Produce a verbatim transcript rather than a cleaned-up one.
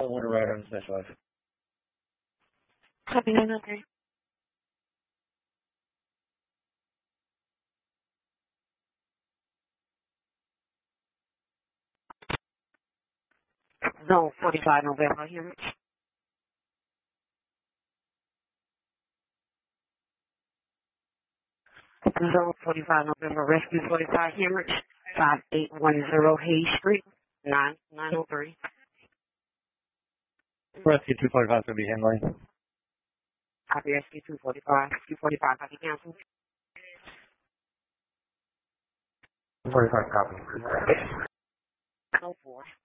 Winter Rider and Specialized. Copy nine oh three. Zone forty-five November, Hemorrhage. Zone forty-five November, Rescue forty-five Hemorrhage, five eight one zero Hayes Street, nine nine oh three. Rescue two forty-five will be handling. Copy Rescue two forty-five. two forty-five, copy cancel. forty-five copy. oh four.